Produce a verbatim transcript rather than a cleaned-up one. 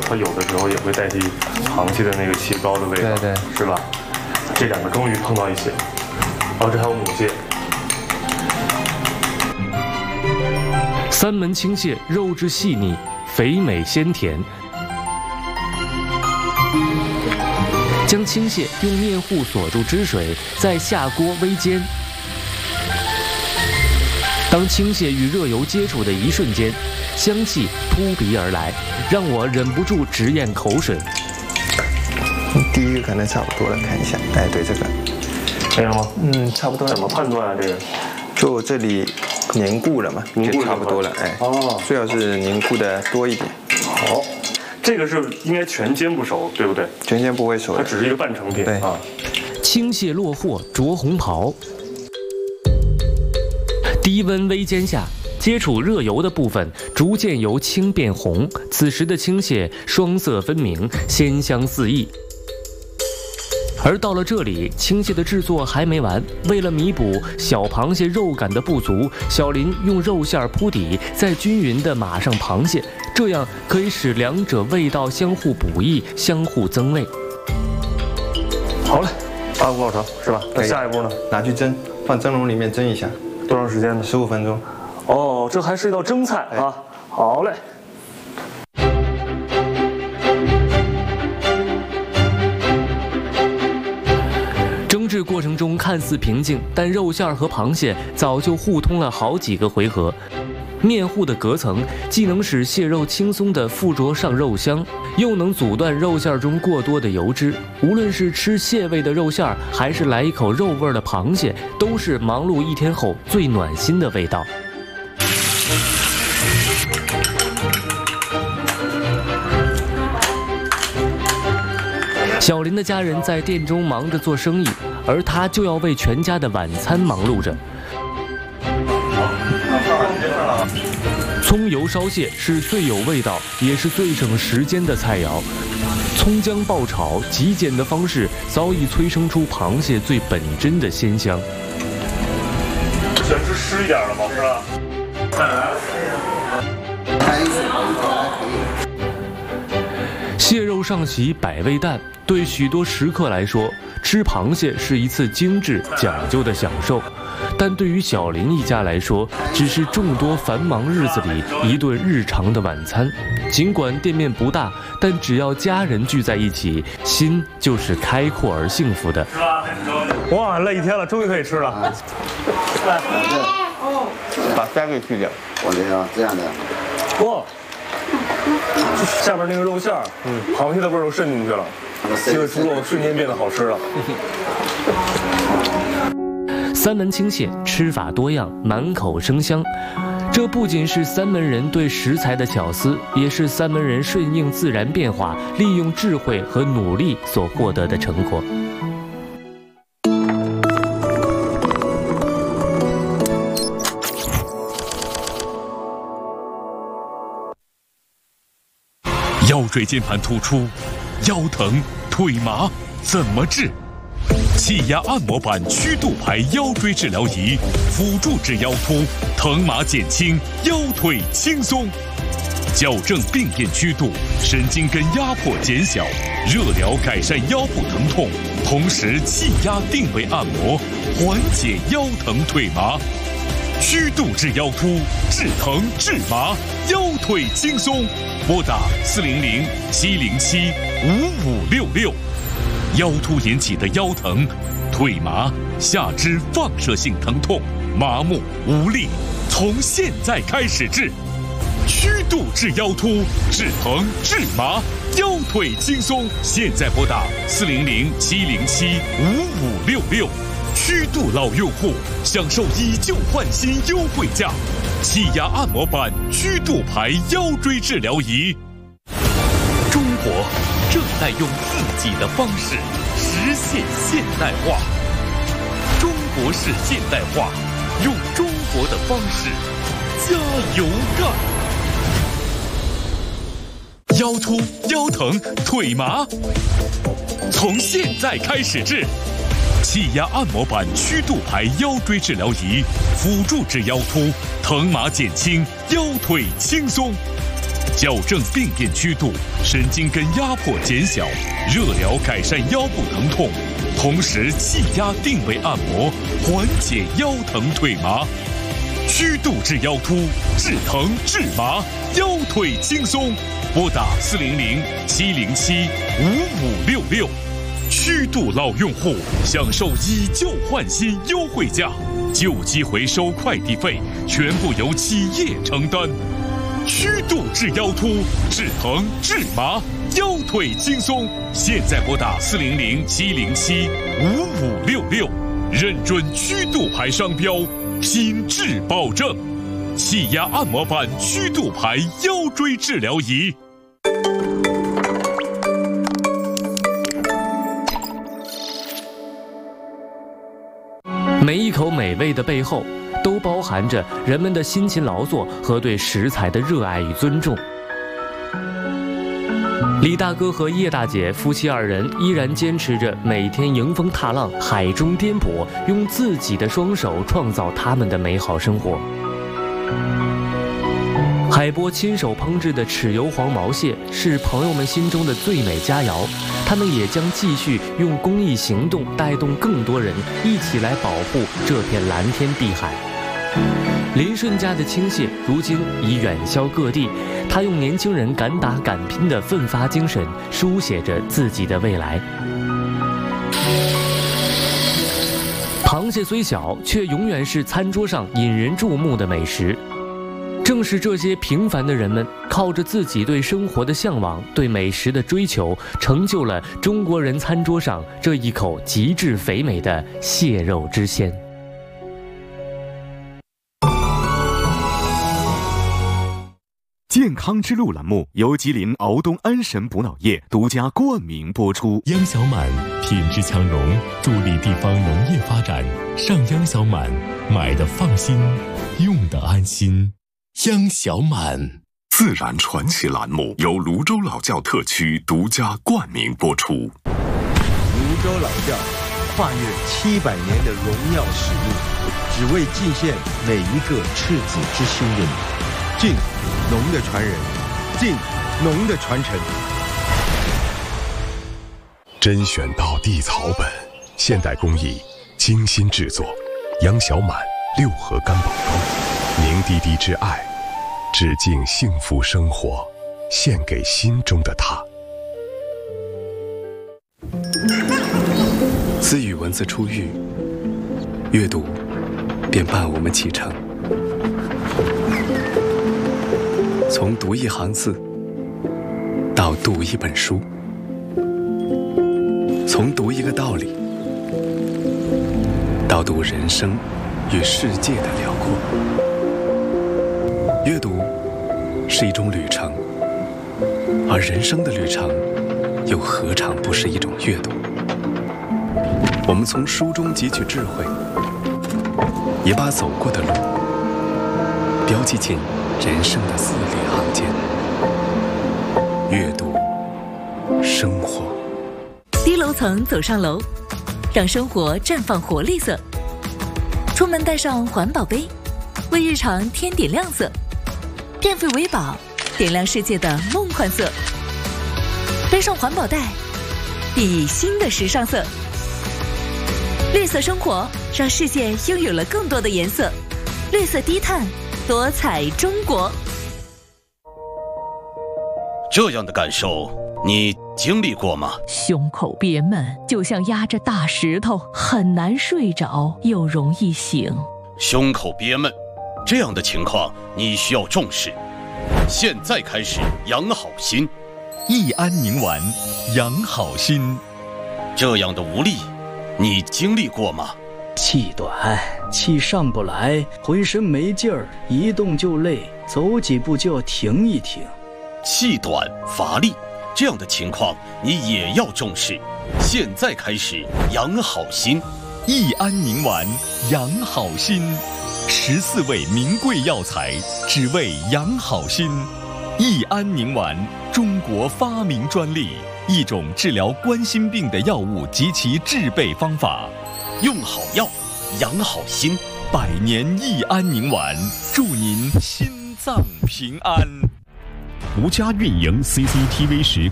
它有的时候也会代替螃蟹的那个蟹膏的味道， 对对， 是吧？这两个终于碰到一起了。哦，这还有母蟹。 三门青蟹肉质细腻，肥美鲜甜。将青蟹用面糊锁住汁水，再下锅微煎。当青蟹与热油接触的一瞬间，香气扑鼻而来，让我忍不住直咽口水。 第一个可能差不多了，看一下。哎，对，这个没有吗？ 嗯，差不多了。 怎么判断啊？这个？ 就这里凝固了嘛，就差不多了。哎，哦，最好是凝固的多一点。 好。这个是应该全煎不熟，对不对？ 全煎不会熟， 它只是一个半成品。 对啊。 青蟹落货着红袍，低温微煎下，接触热油的部分逐渐由青变红。此时的青蟹双色分明，鲜香四溢。而到了这里，青蟹的制作还没完。为了弥补小螃蟹肉感的不足，小林用肉馅铺底，再均匀地码上螃蟹，这样可以使两者味道相互补益，相互增味。 好嘞，八股老成是吧？那下一步呢？ 拿去蒸，放蒸笼里面蒸一下。 多长时间呢？ 十五分钟。 哦，这还是一道蒸菜啊。好嘞。 蒸制过程中看似平静，但肉馅和螃蟹早就互通了好几个回合。面糊的隔层既能使蟹肉轻松地附着上肉香，又能阻断肉馅中过多的油脂。无论是吃蟹味的肉馅，还是来一口肉味的螃蟹，都是忙碌一天后最暖心的味道。小林的家人在店中忙着做生意，而他就要为全家的晚餐忙碌着。葱油烧蟹是最有味道，也是最省时间的菜肴。葱姜爆炒，极简的方式早已催生出螃蟹最本真的鲜香。 喜欢吃湿一点的吗？是吧？ 蟹肉上席百味淡，对许多食客来说，吃螃蟹是一次精致讲究的享受。但对于小林一家来说，只是众多繁忙日子里一顿日常的晚餐。尽管店面不大，但只要家人聚在一起，心就是开阔而幸福的。 哇，累一天了，终于可以吃了。 把腮给去掉。 我这样这样的。 哇，下边那个肉馅儿，嗯，螃蟹的味儿都渗进去了，这个猪肉瞬间变得好吃了。 三门青蟹吃法多样，满口生香。这不仅是三门人对食材的巧思，也是三门人顺应自然变化，利用智慧和努力所获得的成果。 腰椎间盘突出、腰疼、腿麻，怎么治？气压按摩板曲度牌腰椎治疗仪，辅助治腰突，疼麻减轻，腰腿轻松，矫正病变曲度，神经根压迫减小，热疗改善腰部疼痛，同时气压定位按摩，缓解腰疼腿麻。曲度治腰突，治疼治麻，腰腿轻松。拨打四零零七零七五五六六。腰突引起的腰疼、腿麻、下肢放射性疼痛、麻木无力，从现在开始治。曲度治腰突，治疼治麻，腰腿轻松。现在拨打四零零七零七五五六六。曲度老用户享受以旧换新优惠价，气压按摩板曲度牌腰椎治疗仪。中国正在用自己的方式实现现代化，中国式现代化，用中国的方式加油干！腰突、腰疼、腿麻，从现在开始治。气压按摩板曲度牌腰椎治疗仪，辅助治腰突，疼麻减轻，腰腿轻松。矫正病变曲度， 神经根压迫减小，热疗改善腰部疼痛，同时气压定位按摩缓解腰疼腿麻。曲度治腰突，治疼治麻，腰腿轻松。拨打四零零七零七五五六六。曲度老用户享受以旧换新优惠价，旧机回收快递费全部由企业承担。曲度治腰突，治疼治麻，腰腿轻松。现在拨打四零零七零七五五六六，认准曲度牌商标，品质保证。气压按摩板曲度牌腰椎治疗仪。 每一口美味的背后，都包含着人们的辛勤劳作和对食材的热爱与尊重。李大哥和叶大姐夫妻二人依然坚持着每天迎风踏浪、海中颠簸，用自己的双手创造他们的美好生活。海波亲手烹制的豉油黄毛蟹是朋友们心中的最美佳肴，他们也将继续用公益行动带动更多人一起来保护这片蓝天碧海。林顺家的青蟹如今已远销各地，他用年轻人敢打敢拼的奋发精神书写着自己的未来。螃蟹虽小，却永远是餐桌上引人注目的美食。正是这些平凡的人们，靠着自己对生活的向往、对美食的追求，成就了中国人餐桌上这一口极致肥美的蟹肉之鲜。 健康之路栏目由吉林敖东安神补脑液独家冠名播出。 央小满品质强融，助力地方农业发展。上央小满，买的放心，用的安心。央小满。 自然传奇栏目由泸州老窖特区独家冠名播出。 泸州老窖跨越七百年的荣耀使命，只为尽献每一个赤子之心的你。敬农的传人，敬农的传承。 甄选到地草本，现代工艺，精心制作。杨小满六合干宝汤，凝滴滴之爱，致敬幸福生活，献给心中的他。 自与文字初遇，阅读便伴我们启程。从读一行字到读一本书，从读一个道理到读人生与世界的辽阔。阅读是一种旅程，而人生的旅程又何尝不是一种阅读？我们从书中汲取智慧，也把走过的路标记进人生的字里行间。阅读，生活。 低楼层走上楼，让生活绽放活力色。出门带上环保杯，为日常添点亮色。电费为宝，点亮世界的梦幻色。背上环保袋，熠熠新的时尚色。绿色生活，让世界拥有了更多的颜色。绿色低碳，多彩中国。 这样的感受，你经历过吗？ 胸口憋闷，就像压着大石头，很难睡着，又容易醒。 胸口憋闷，这样的情况你需要重视。现在开始养好心， 益安宁丸，养好心。 这样的无力，你经历过吗？ 气短，气上不来，浑身没劲儿，一动就累，走几步就要停一停。 气短乏力，这样的情况你也要重视。现在开始养好心， 益安宁丸，养好心。十四味名贵药材，只为养好心。益安宁丸，中国发明专利，一种治疗冠心病的药物及其制备方法。 用好药，养好心。 百年益安宁丸，祝您心脏平安。 途家运营 C C T V 时